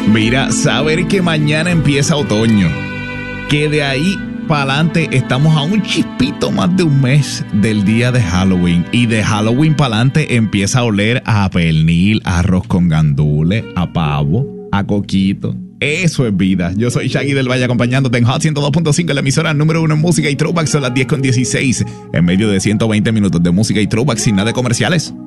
Mira, saber que mañana empieza otoño, que de ahí para adelante estamos a un chispito más de un mes del día de Halloween, y de Halloween para adelante empieza a oler a pernil, a arroz con gandules, a pavo, a coquito. Eso es vida. Yo soy Shaggy del Valle acompañándote en Hot 102.5, la emisora número 1 en música y throwbacks. Son las 10:16 en medio de 120 minutos de música y throwbacks sin nada de comerciales.